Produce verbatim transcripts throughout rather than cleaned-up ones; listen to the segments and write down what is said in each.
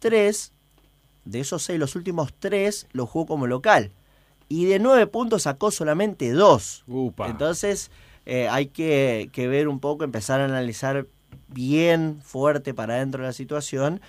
tres, de esos seis, los últimos tres los jugó como local. Y de nueve puntos sacó solamente dos. Upa. Entonces eh, hay que, que ver un poco, empezar a analizar bien fuerte para adentro de la situación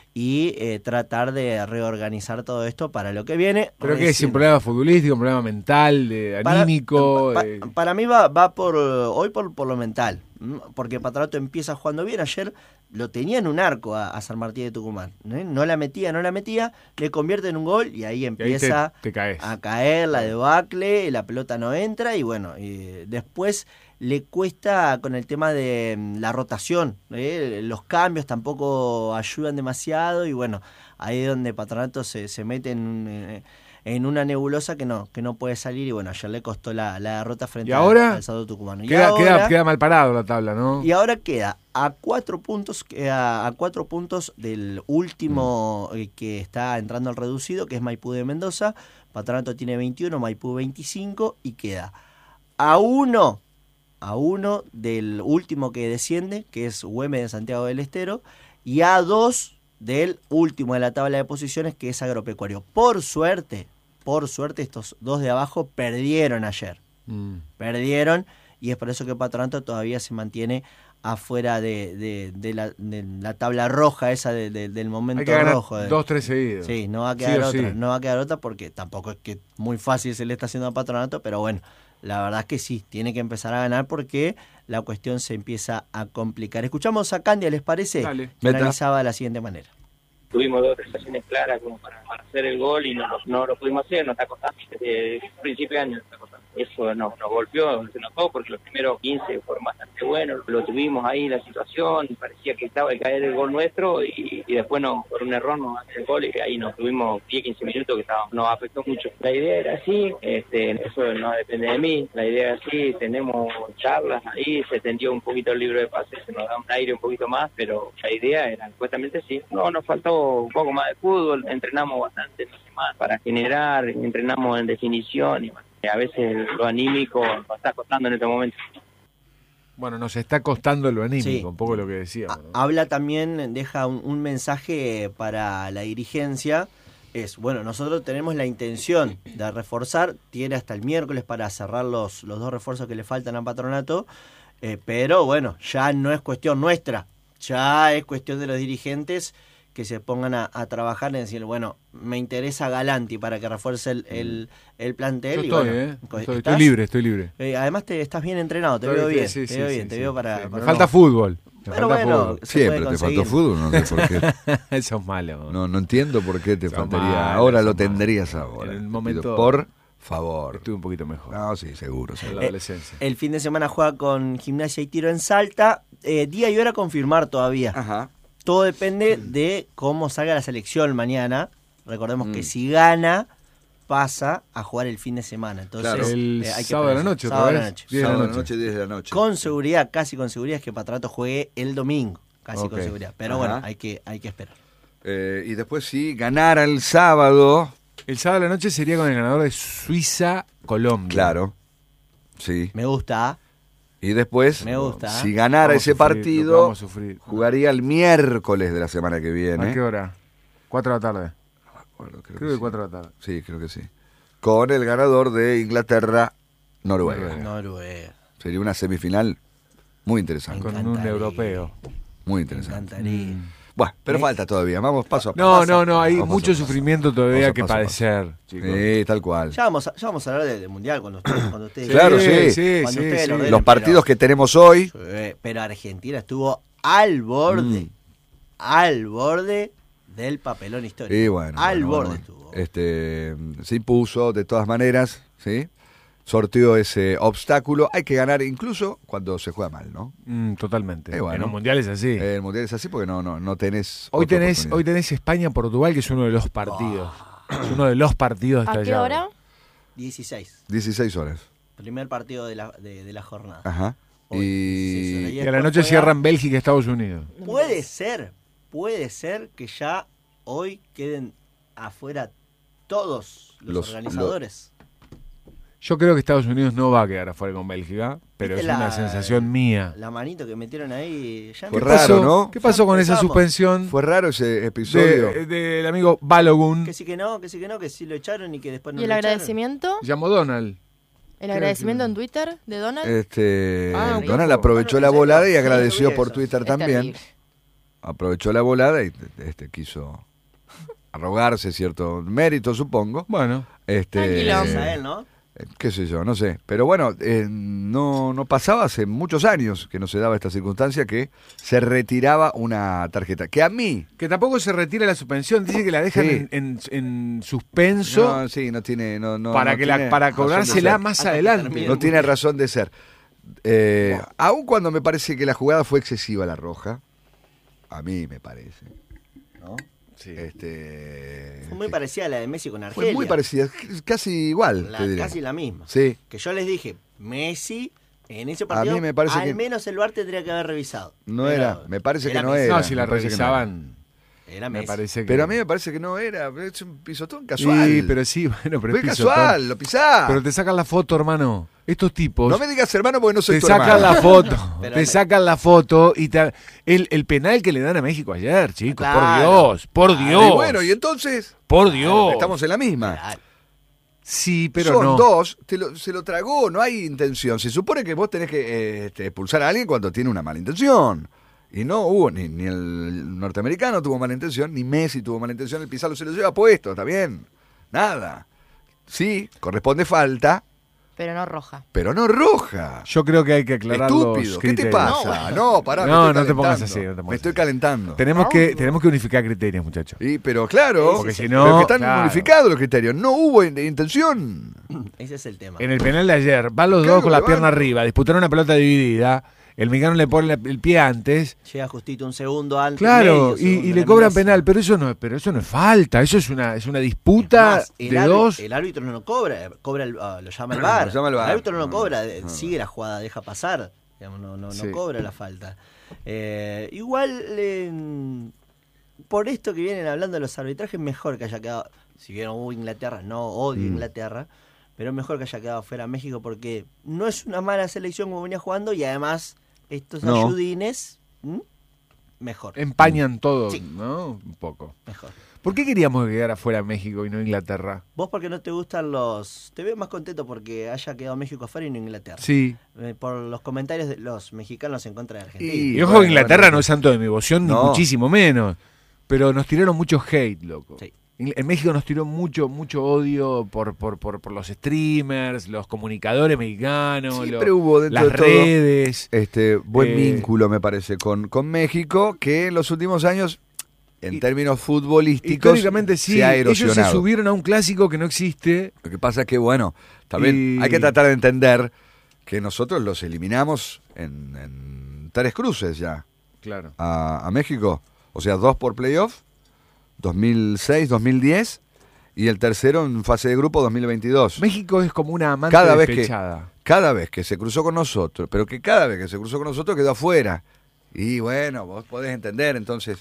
y eh, tratar de reorganizar todo esto para lo que viene. ¿Pero qué es? ¿Un problema futbolístico, un problema mental, de, anímico? Para, eh... pa, para mí va, va por hoy por, por lo mental, porque Patronato empieza jugando bien. Ayer lo tenía en un arco a, a San Martín de Tucumán, ¿eh? no la metía, no la metía, le convierte en un gol y ahí empieza y ahí te, te caes. a caer la debacle, la pelota no entra y bueno, y después le cuesta con el tema de la rotación, ¿eh? Los cambios tampoco ayudan demasiado y bueno, ahí es donde Patronato se, se mete en, eh, en una nebulosa que no que no puede salir y bueno, ayer le costó la, la derrota frente ahora? al Salto Tucumano. Y queda, ahora queda, queda mal parado la tabla, ¿no? Y ahora queda a cuatro puntos, queda a cuatro puntos del último mm. eh, que está entrando al reducido, que es Maipú de Mendoza. Patronato tiene veintiuno, Maipú veinticinco y queda a uno a uno del último que desciende, que es Güemes de Santiago del Estero, y a dos del último de la tabla de posiciones, que es Agropecuario. Por suerte, por suerte, estos dos de abajo perdieron ayer. Mm. Perdieron, y es por eso que Patronato todavía se mantiene afuera de, de, de, la, de la tabla roja esa de, de, del momento Hay que ganar rojo. De, dos, tres seguidos. Sí, no va a quedar sí otra, sí. no va a quedar otra porque tampoco es que muy fácil se le está haciendo a Patronato, pero bueno, la verdad es que sí, tiene que empezar a ganar porque la cuestión se empieza a complicar. Escuchamos a Candia, ¿les parece? Dale. Que analizaba de la siguiente manera. Tuvimos dos o tres acciones claras como para, para hacer el gol y no, no lo pudimos hacer, nos está costando desde principio de año, nos está costando. Eso nos, nos golpeó, se notó porque los primeros quince fueron bastante buenos, lo tuvimos ahí la situación, parecía que estaba de caer el gol nuestro y, y después no, por un error nos hace el gol y ahí nos tuvimos diez, quince minutos que estábamos, nos afectó mucho. La idea era así, este, eso no depende de mí, la idea era así, tenemos charlas ahí, se tendió un poquito el libro de pases, se nos da un aire un poquito más, pero la idea era supuestamente sí. No, nos faltó un poco más de fútbol, entrenamos bastante esta semana para generar, entrenamos en definición y bueno, a veces lo anímico nos está costando en este momento. Bueno, nos está costando lo anímico, sí. un poco lo que decíamos, ¿no? Habla también, deja un, un mensaje para la dirigencia, es, bueno, nosotros tenemos la intención de reforzar, tiene hasta el miércoles para cerrar los, los dos refuerzos que le faltan a Patronato, eh, pero bueno, ya no es cuestión nuestra, ya es cuestión de los dirigentes que se pongan a, a trabajar en decir, bueno, me interesa Galanti para que refuerce el, el, el plantel. Yo y estoy, bueno, eh. estoy, estoy libre, estoy libre. Eh, además te estás bien entrenado, te estoy, veo bien, sí, te sí, veo sí, bien, te sí, veo para... sí. para Me falta no. fútbol. Me Pero falta bueno, fútbol. Siempre te faltó fútbol, no sé por qué. Eso es malo. No, no entiendo por qué te son faltaría. Malos, ahora lo malos. tendrías ahora. En el momento... Por favor. Estuve un poquito mejor. No, sí, seguro. seguro. En la adolescencia. El fin de semana juega con Gimnasia y Tiro en Salta. Eh, día y hora a confirmar todavía. Ajá. Todo depende de cómo salga la selección mañana. Recordemos Mm. que si gana, pasa a jugar el fin de semana. Entonces, Claro. El eh, hay que sábado de la pensar. noche, Sábado otra de la vez. noche. diez de la Sábado de la noche. noche, diez de la noche. Con seguridad, casi con seguridad, es que Patronato juegue el domingo. Casi Ok. con seguridad. Pero Ajá. bueno, hay que, hay que esperar. Eh, y después sí, ganar el sábado. El sábado de la noche sería con el ganador de Suiza-Colombia. Claro. Sí. Me gusta. Y después, Me gusta. si ganara Vamos a ese sufrir, lo que partido, vamos a sufrir. jugaría el miércoles de la semana que viene. ¿A qué hora? Cuatro de la tarde. No me acuerdo, creo, Creo que que sí. cuatro de la tarde. Sí, creo que sí. Con el ganador de Inglaterra-Noruega. Noruega. Noruega. Sería una semifinal muy interesante. Con un encantaría. europeo. Muy Me interesante. encantaría. Bueno, pero ¿Eh? falta todavía. Vamos paso a paso. No, Pasa. no, no, hay Vamos mucho paso a paso. sufrimiento todavía Paso a que paso a paso. padecer, chicos. Sí, tal cual. Ya vamos, a, ya vamos a hablar del Mundial cuando ustedes, cuando ustedes Claro, sí. sí, Cuando sí, ustedes sí. lo ordenen, Los partidos pero- que tenemos hoy. Sí, pero Argentina estuvo al borde, Mm. al borde del papelón histórico. Y bueno, al bueno, borde bueno. estuvo. Este, se impuso de todas maneras, ¿sí? Sorteó ese obstáculo. Hay que ganar incluso cuando se juega mal, ¿no? Mm, totalmente. Eh, bueno. En los mundiales así. El mundial es así porque no, no, no tenés. hoy otra tenés, oportunidad. hoy tenés España-Portugal, que es uno de los partidos. Es uno de los partidos de ¿A esta qué llave. hora? dieciséis. dieciséis horas. Primer partido de la, de, de la jornada. Ajá. Hoy, dieciséis horas. Y. Y a la después noche juega- cierran Bélgica y Estados Unidos. Puede ser, puede ser que ya hoy queden afuera todos los, Los- organizadores. Yo creo que Estados Unidos no va a quedar afuera con Bélgica, pero es ¿Viste una la- sensación mía. La manito que metieron ahí. Ya Fue ¿Qué me- raro, pasó? ¿no? ¿Qué pasó Ya con esa empezamos. suspensión Fue raro ese episodio. de- del amigo Balogun? Que sí que no, que sí que no, que sí lo echaron y que después no ¿Y el lo echaron. agradecimiento? Llamó Donald. ¿El agradecimiento en Twitter de Donald? Este, Ah, un Donald poco. aprovechó Bueno, la ¿en serio? volada y Sí, agradeció no vi por eso. Twitter Es también. terrible. Aprovechó la volada y este quiso arrogarse cierto mérito, supongo. Bueno, Este, Tranquilo. Gracias a él, ¿no? eh, qué sé yo, no sé. Pero bueno, eh, no, no pasaba hace muchos años que no se daba esta circunstancia que se retiraba una tarjeta. Que a mí, que tampoco se retira la suspensión, dice que la dejan Sí. en, en- en suspenso no, sí, no tiene, no, no, para no que la, tiene para razón de cobrársela ser. más Hasta que adelante. termine. No tiene razón de ser. Eh, aun cuando me parece que la jugada fue excesiva la roja, a mí me parece. ¿no? Sí. Este, Fue muy parecida a la de Messi con fue Argelia. muy parecida, casi igual, La- te diré. casi la misma. Sí, Que yo les dije, Messi, en ese A partido, mí me parece al que- menos el V A R tendría que haber revisado. no Pero era, me parece que no Messi. era. No, si la me parece que no revisaban, Era me Messi. parece que... Pero a mí me parece que no era, es un pisotón casual. Sí, pero sí, bueno, pero fue es pisotón. casual, lo pisá. Pero te sacan la foto, hermano. Estos tipos No me digas hermano porque no soy te tu sacan hermano. la foto, Pero te me- sacan la foto y te... el, el penal que le dan a México ayer, chicos, por Claro. Dios, por Claro, Dios. Y bueno, y entonces, por Dios. estamos en la misma. Claro. Sí, pero Son no. dos, te lo- se lo tragó, no hay intención. Se supone que vos tenés que eh, este, expulsar a alguien cuando tiene una mala intención. Y no hubo, ni, ni el norteamericano tuvo mala intención, ni Messi tuvo mala intención, el Pizarro se lo lleva puesto, está bien. Nada. Sí, corresponde falta, Pero no roja. pero no roja. Yo creo que hay que aclarar los Estúpido, ¿qué te criterios. pasa? No, pará, No, me estoy no te pongas calentando. así, no te pongas Me estoy así. calentando. Tenemos que, tenemos que unificar criterios, muchachos. Y, pero claro, Porque si pero no, que están claro. modificados los criterios. No hubo in- intención. Ese es el tema. En el penal de ayer, van los Claro, dos con la van. pierna arriba, disputaron una pelota dividida, el mexicano le pone la- el pie antes, Llega justito un segundo antes. claro, medio y, segundo, y la le cobran amenaza. penal, pero eso no, pero eso no es falta, eso es una, es una Es disputa más, el de árbitro- dos. El árbitro no cobra, cobra el- ah, lo llama el V A R. Lo llama el V A R. árbitro no Mm. cobra, eh, Mm. sigue la jugada, deja pasar. Digamos, no, no, no Sí. cobra la falta. Eh, igual, eh, por esto que vienen hablando de los arbitrajes, mejor que haya quedado. Si bien hubo Inglaterra, no odio Mm. Inglaterra, pero es mejor que haya quedado fuera México porque no es una mala selección como venía jugando y además estos No. ayudines, ¿m? mejor. Empañan todo, Sí. ¿no? Un poco. Mejor. ¿Por qué queríamos que quedara fuera México y no Inglaterra? Vos porque no te gustan los... Te veo más contento porque haya quedado México afuera y no Inglaterra. Sí. Eh, por los comentarios de los mexicanos en contra de Argentina. Y, Y ojo, bueno, Inglaterra bueno. no es santo de mi devoción, No. ni muchísimo menos. Pero nos tiraron mucho hate, loco. Sí. In- En México nos tiró mucho, mucho odio por, por, por, por los streamers, los comunicadores mexicanos, Siempre lo- hubo dentro las de todo redes. este buen Eh, vínculo, me parece, con, con México, que en los últimos años, en Y- términos futbolísticos, Históricamente sí, se ha ellos se erosionado. subieron a un clásico que no existe. Lo que pasa es que, bueno, también Y- hay que tratar de entender que nosotros los eliminamos en, en tres cruces ya Claro. a, a México. O sea, dos por playoff, dos mil seis, dos mil diez, y el tercero en fase de grupo dos mil veintidós. México es como una amante Cada vez que- despechada. Cada vez que se cruzó con nosotros, pero que cada vez que se cruzó con nosotros quedó afuera. Y bueno, vos podés entender entonces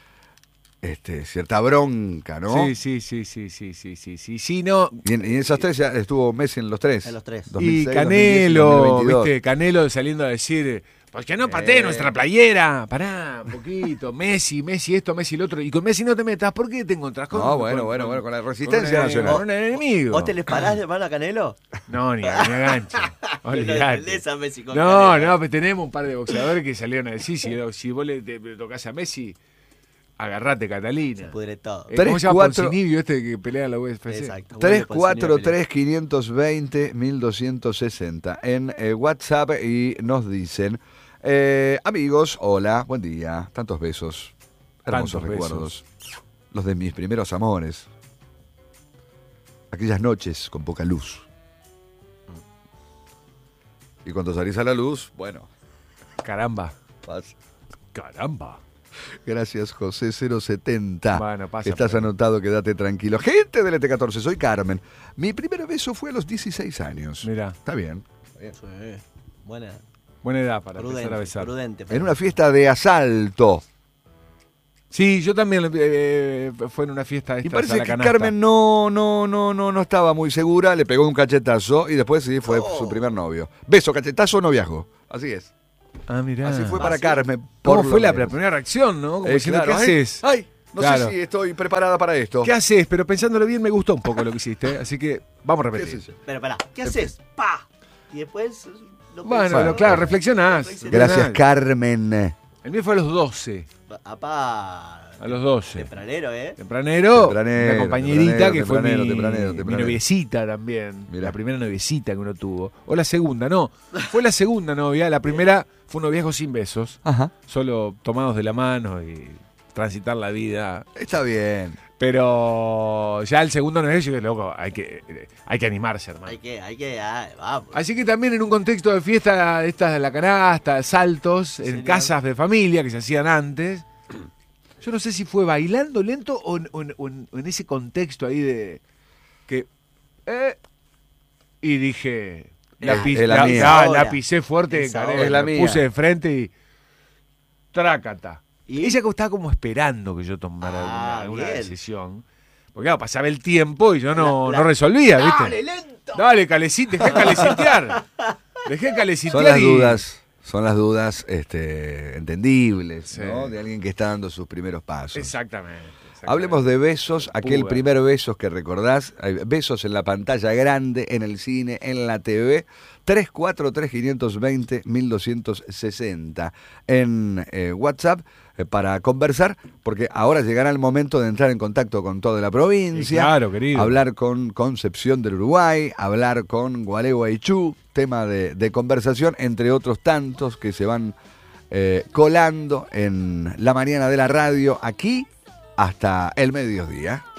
este, cierta bronca, ¿no? Sí, sí, sí, sí, sí, sí, sí, sí, sí, no. Y en, y en esos tres ya estuvo Messi en los tres. En los tres. dos mil Y seis, dos mil diez y dos mil Canelo, veintidós. viste, Canelo saliendo a decir, ¿por qué no patee Eh. nuestra playera? Pará, un poquito, Messi, Messi esto, Messi lo otro. Y con Messi no te metas, ¿por qué te encontrás con No, bueno, con- bueno, con- bueno, con la resistencia con un- nacional. con un enemigo? ¿Vos te les parás de mano a Canelo? No, ni, ni agancho. Olvidate. Defendés a Messi con No, Canelo. no, pero tenemos un par de boxeadores que salieron a decir, si, si vos le, te- le tocás a Messi, agarrate, Se Catalina. pudre todo. Eh, ¿Cómo Tres, se llama cuatro- Poncinibio este que pelea en la U F C? Exacto. tres Bueno, cuatro pues, tres, quinientos veinte, mil doscientos sesenta en eh, WhatsApp y nos dicen, eh, amigos, hola, buen día, tantos besos, hermosos Tantos recuerdos, los de mis primeros amores, aquellas noches con poca luz. Y cuando salís a la luz, bueno, Caramba, pasa. caramba. Gracias, José cero setenta. Bueno, pasa, Estás pero- anotado, quédate tranquilo. Gente del E T catorce, soy Carmen. Mi primer beso fue a los dieciséis años. Mirá, Está bien. Sí. Buena. buena edad para Prudente, empezar a besar. prudente. En una fiesta de asalto. Sí, yo también eh, fue en una fiesta de Y estas parece a la que canasta. Carmen no, no, no, no, no estaba muy segura, le pegó un cachetazo y después sí fue Oh. su primer novio. Beso, cachetazo, noviazgo. Así es. Ah, mirá. Así fue Ah, para sí. Carmen. ¿Cómo por fue lo la, la menos. primera reacción, no? Como Eh, diciendo, claro, ¿qué ay, haces? Ay, no Claro. sé si estoy preparada para esto. ¿Qué haces? Pero pensándolo bien me gustó un poco lo que hiciste, así que vamos a ¿Qué repetir. es eso? Pero pará, ¿qué haces? ¡Pa! Y después... No Bueno, pensás. lo- claro, reflexionás. Gracias, Carmen. El mío fue a los doce. Apá... A los doce. Tempranero, ¿eh? Tempranero, Tempranero, una compañerita tempranero, que fue tempranero, mi, tempranero, mi tempranero. noviecita también. Mirá. La primera noviecita que uno tuvo. O la segunda, no. Fue la segunda novia. La primera fue un noviazgo sin besos. Ajá. Solo tomados de la mano y transitar la vida. Está bien. Pero ya el segundo noviazgo, yo dije, loco, hay que, hay que animarse, hermano. Hay que, hay que, ah, vamos. Así que también en un contexto de fiesta, estas de la canasta, saltos, en Señor. casas de familia que se hacían antes. Yo no sé si fue bailando lento o en, o en- o en- o en ese contexto ahí de que... eh, y dije... La, Es- pis- es la la- mía. la- Ahora. la pisé fuerte, Es encaré, ahora. Es la me mía. puse de frente y... Trácata. ¿Y? Y ella como estaba como esperando que yo tomara Ah, alguna, alguna bien. decisión. Porque claro, pasaba el tiempo y yo no, La- no la- resolvía, ¿viste? ¡Dale, lento! Dale, calecito, dejé calecitear. Dejé calecitear Son las y- dudas, son las dudas este, entendibles, Sí. ¿no? De alguien que está dando sus primeros pasos. Exactamente. exactamente. Hablemos de besos, aquel Puga. primer besos que recordás, hay besos en la pantalla grande, en el cine, en la T V, tres cuatro tres, cinco dos cero, uno dos seis cero en eh, WhatsApp eh, para conversar, porque ahora llegará el momento de entrar en contacto con toda la provincia, Sí, claro, querido. hablar con Concepción del Uruguay, hablar con Gualeguaychú, tema de, de conversación, entre otros tantos que se van eh, colando en la mañana de la radio aquí hasta el mediodía.